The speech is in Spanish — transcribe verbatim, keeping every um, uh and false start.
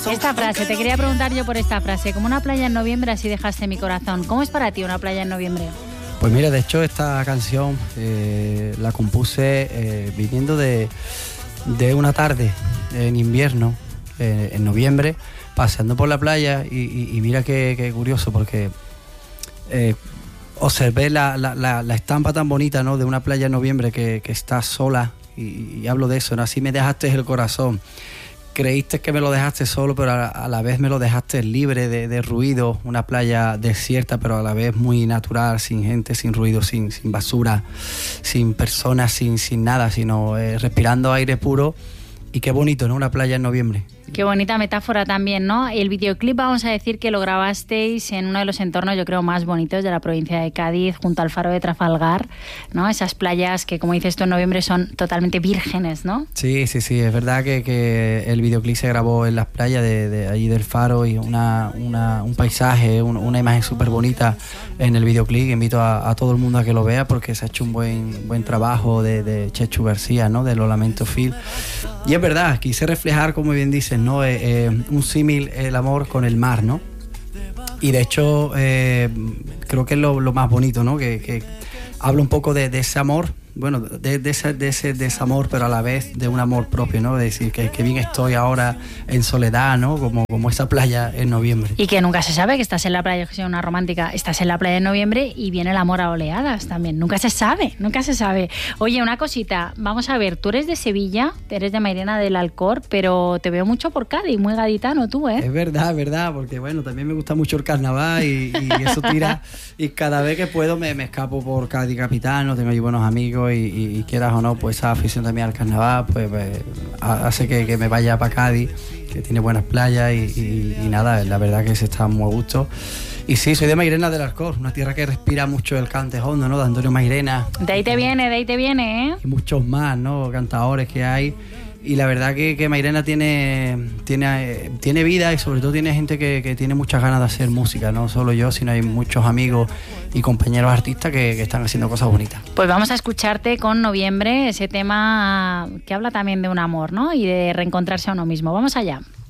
Esta frase, te quería preguntar yo por esta frase. Como una playa en noviembre, así dejaste mi corazón. ¿Cómo es para ti una playa en noviembre? Pues mira, de hecho esta canción eh, la compuse eh, viniendo de, de una tarde en invierno, eh, en noviembre, paseando por la playa y, y, y mira qué, qué curioso porque eh, observé la, la, la, la estampa tan bonita, ¿no?, de una playa en noviembre que, que está sola y, y hablo de eso, ¿no? Así me dejaste el corazón. Creíste que me lo dejaste solo, pero a, a la vez me lo dejaste libre de, de ruido, una playa desierta, pero a la vez muy natural, sin gente, sin ruido, sin, sin basura, sin personas, sin, sin nada, sino eh, respirando aire puro. Y qué bonito, ¿no? Una playa en noviembre. Qué bonita metáfora también, ¿no? El videoclip, vamos a decir que lo grabasteis en uno de los entornos, yo creo, más bonitos de la provincia de Cádiz, junto al faro de Trafalgar, ¿no? Esas playas que, como dices tú, en noviembre son totalmente vírgenes, ¿no? Sí, sí, sí. Es verdad que, que el videoclip se grabó en las playas de, de allí del faro y una, una, un paisaje, un, una imagen súper bonita en el videoclip. Invito a, a todo el mundo a que lo vea porque se ha hecho un buen, buen trabajo de, de Chechu García, ¿no? De Los Lamentos Phil. Y es verdad, quise reflejar, como bien dicen, ¿no? Eh, eh, un símil, el amor con el mar, ¿no? Y de hecho eh, creo que es lo, lo más bonito, ¿no? Que, que habla un poco de, de ese amor, bueno, de, de, ese, de ese desamor, pero a la vez de un amor propio, ¿no? De decir que, que bien estoy ahora en soledad, ¿no? Como, como esa playa en noviembre. Y que nunca se sabe que estás en la playa, que sea una romántica, estás en la playa en noviembre y viene el amor a oleadas también. Nunca se sabe, nunca se sabe. Oye, una cosita, vamos a ver, tú eres de Sevilla, eres de Mairena del Alcor, pero te veo mucho por Cádiz, muy gaditano tú, ¿eh? Es verdad, es verdad, porque bueno, también me gusta mucho el carnaval y, y eso tira, y cada vez que puedo me, me escapo por Cádiz capital, no tengo allí buenos amigos y, y, y quieras o no, pues esa afición también al carnaval pues, pues hace que, que me vaya para Cádiz, que tiene buenas playas y, y, y nada, la verdad que se está muy a gusto. Y sí, soy de Mairena del Alcor, una tierra que respira mucho el cante hondo, ¿no? De Antonio Mairena. De ahí te viene, de ahí te viene, ¿eh? Y muchos más, ¿no? Cantadores que hay. Y la verdad que, que Mairena tiene, tiene, tiene vida y sobre todo tiene gente que, que tiene muchas ganas de hacer música, no solo yo, sino hay muchos amigos y compañeros artistas que, que están haciendo cosas bonitas. Pues vamos a escucharte con Noviembre, ese tema que habla también de un amor, ¿no? Y de reencontrarse a uno mismo. Vamos allá.